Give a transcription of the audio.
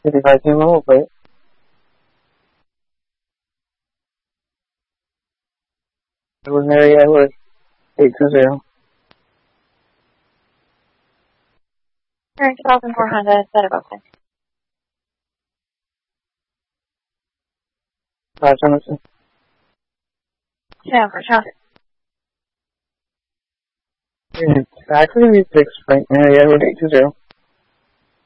55 T-Mobile, please. Edward Mary Edward, 820. 2004 Honda, set of open. 572. Yeah, for traffic. Exactly, 6 Frank Mary Edward, 820.